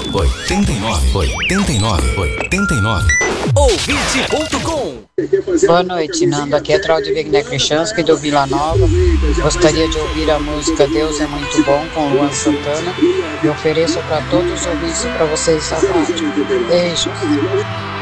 89. Ouvinte.com. Boa noite, Nando. Aqui é Traude Wegner Krichansky do Vila Nova. Gostaria de ouvir a música Deus é Muito Bom com Luan Santana e ofereço para todos os ouvintes e para vocês da rádio. Beijos.